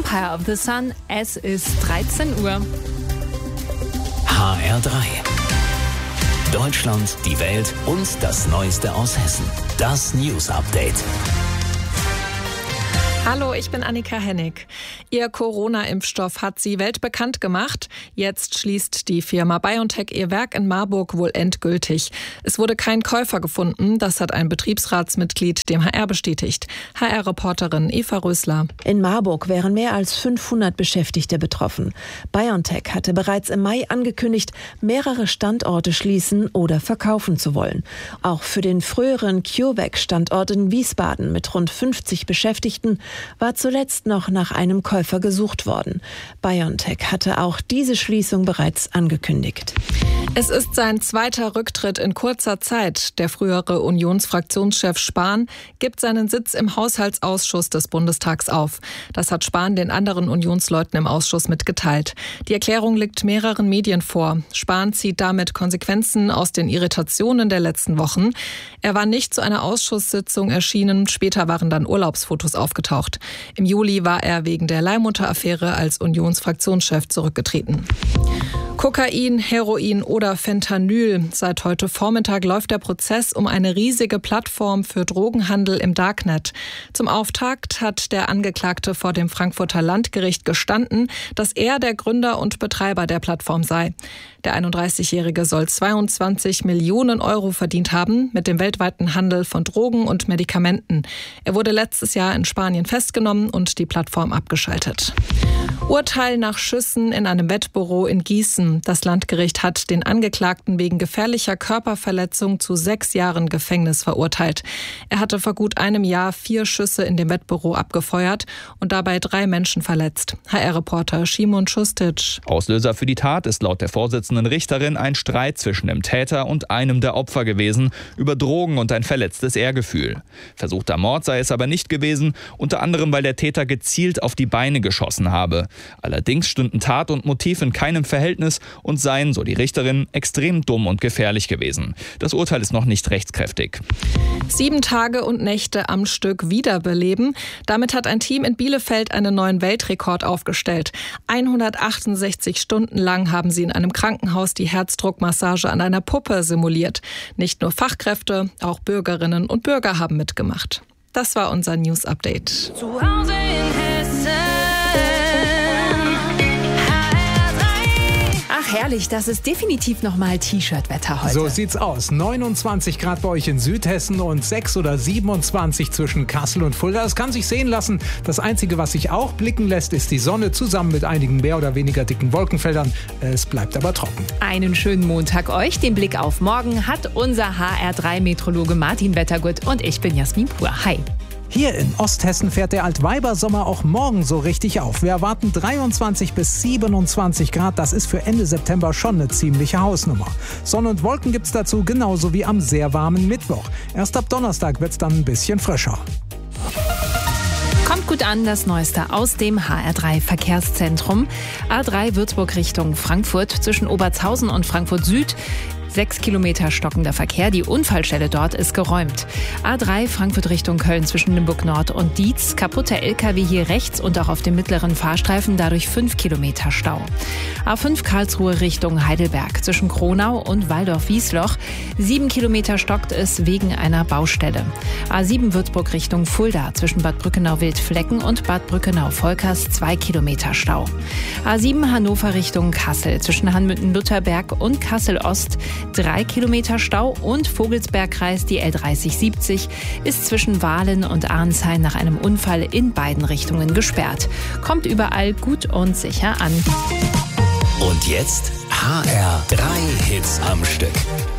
Empire of the Sun. Es ist 13 Uhr. HR3. Deutschland, die Welt und das Neueste aus Hessen. Das News Update. Hallo, ich bin Annika Hennig. Ihr Corona-Impfstoff hat sie weltbekannt gemacht. Jetzt schließt die Firma BioNTech ihr Werk in Marburg wohl endgültig. Es wurde kein Käufer gefunden, das hat ein Betriebsratsmitglied dem HR bestätigt. HR-Reporterin Eva Rösler. In Marburg wären mehr als 500 Beschäftigte betroffen. BioNTech hatte bereits im Mai angekündigt, mehrere Standorte schließen oder verkaufen zu wollen. Auch für den früheren CureVac-Standort in Wiesbaden mit rund 50 Beschäftigten war zuletzt noch nach einem Käufer gesucht worden. BioNTech hatte auch diese Schließung bereits angekündigt. Es ist sein zweiter Rücktritt in kurzer Zeit. Der frühere Unionsfraktionschef Spahn gibt seinen Sitz im Haushaltsausschuss des Bundestags auf. Das hat Spahn den anderen Unionsleuten im Ausschuss mitgeteilt. Die Erklärung liegt mehreren Medien vor. Spahn zieht damit Konsequenzen aus den Irritationen der letzten Wochen. Er war nicht zu einer Ausschusssitzung erschienen. Später waren dann Urlaubsfotos aufgetaucht. Im Juli war er wegen der Leihmutter-Affäre als Unionsfraktionschef zurückgetreten. Kokain, Heroin oder Fentanyl. Seit heute Vormittag läuft der Prozess um eine riesige Plattform für Drogenhandel im Darknet. Zum Auftakt hat der Angeklagte vor dem Frankfurter Landgericht gestanden, dass er der Gründer und Betreiber der Plattform sei. Der 31-Jährige soll 22 Millionen Euro verdient haben mit dem weltweiten Handel von Drogen und Medikamenten. Er wurde letztes Jahr in Spanien festgenommen und die Plattform abgeschaltet. Urteil nach Schüssen in einem Wettbüro in Gießen. Das Landgericht hat den Angeklagten wegen gefährlicher Körperverletzung zu 6 Jahren Gefängnis verurteilt. Er hatte vor gut einem Jahr 4 Schüsse in dem Wettbüro abgefeuert und dabei 3 Menschen verletzt. HR-Reporter Szymon Schustic. Auslöser für die Tat ist laut der Vorsitzenden Richterin ein Streit zwischen dem Täter und einem der Opfer gewesen über Drogen und ein verletztes Ehrgefühl. Versuchter Mord sei es aber nicht gewesen, unter anderem weil der Täter gezielt auf die Beine geschossen habe. Allerdings stünden Tat und Motiv in keinem Verhältnis und seien, so die Richterin, extrem dumm und gefährlich gewesen. Das Urteil ist noch nicht rechtskräftig. 7 Tage und Nächte am Stück wiederbeleben. Damit hat ein Team in Bielefeld einen neuen Weltrekord aufgestellt. 168 Stunden lang haben sie in einem Krankenhaus die Herzdruckmassage an einer Puppe simuliert. Nicht nur Fachkräfte, auch Bürgerinnen und Bürger haben mitgemacht. Das war unser News Update. Zu Hause in Hessen. Ach herrlich, das ist definitiv nochmal T-Shirt-Wetter heute. So sieht's aus. 29 Grad bei euch in Südhessen und 6 oder 27 zwischen Kassel und Fulda. Das kann sich sehen lassen. Das Einzige, was sich auch blicken lässt, ist die Sonne zusammen mit einigen mehr oder weniger dicken Wolkenfeldern. Es bleibt aber trocken. Einen schönen Montag euch. Den Blick auf morgen hat unser HR3-Meteorologe Martin Wettergut und ich bin Jasmin Pur. Hi. Hier in Osthessen fährt der Altweibersommer auch morgen so richtig auf. Wir erwarten 23 bis 27 Grad. Das ist für Ende September schon eine ziemliche Hausnummer. Sonne und Wolken gibt's dazu genauso wie am sehr warmen Mittwoch. Erst ab Donnerstag wird's dann ein bisschen frischer. Kommt gut an, das Neueste aus dem HR3 Verkehrszentrum. A3 Würzburg Richtung Frankfurt zwischen Obertshausen und Frankfurt Süd. 6 Kilometer stockender Verkehr. Die Unfallstelle dort ist geräumt. A3 Frankfurt Richtung Köln zwischen Limburg Nord und Dietz. Kaputter LKW hier rechts und auch auf dem mittleren Fahrstreifen. Dadurch 5 Kilometer Stau. A5 Karlsruhe Richtung Heidelberg zwischen Kronau und Waldorf-Wiesloch. 7 Kilometer stockt es wegen einer Baustelle. A7 Würzburg Richtung Fulda zwischen Bad Brückenau-Wildflecken und Bad Brückenau-Volkers 2 Kilometer Stau. A7 Hannover Richtung Kassel zwischen Hanmütten-Lutherberg und Kassel-Ost 3 Kilometer Stau und Vogelsbergkreis, die L3070, ist zwischen Wahlen und Arnshain nach einem Unfall in beiden Richtungen gesperrt. Kommt überall gut und sicher an. Und jetzt HR3 Hits am Stück.